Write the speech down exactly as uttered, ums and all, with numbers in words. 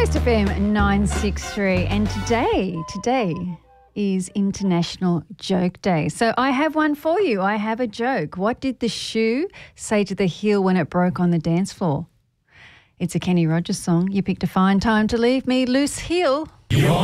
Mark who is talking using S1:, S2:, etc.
S1: Coast F M nine six three, and today, today is International Joke Day. So I have one for you. I have a joke. What did the shoe say to the heel when it broke on the dance floor? It's a Kenny Rogers song. You picked a fine time to leave me loose heel.